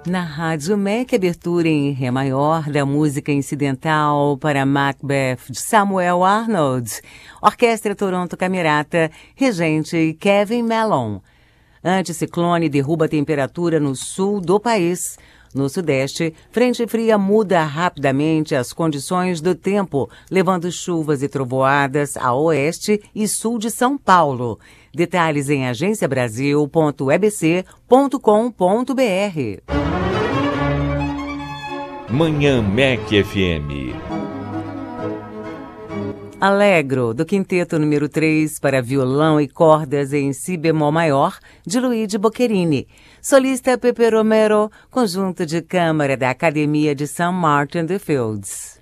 Na Rádio MEC, abertura em Ré maior da música incidental para Macbeth, de Samuel Arnold. Orquestra Toronto Camerata, regente Kevin Mellon. Anticiclone derruba a temperatura no sul do país. No sudeste, frente fria muda rapidamente as condições do tempo, levando chuvas e trovoadas a oeste e sul de São Paulo. Detalhes em agenciabrasil.ebc.com.br. Manhã MEC FM. Allegro, do quinteto número 3 para violão e cordas em si bemol maior, de Luigi Boccherini. Solista Pepe Romero, conjunto de câmara da Academia de St. Martin the Fields.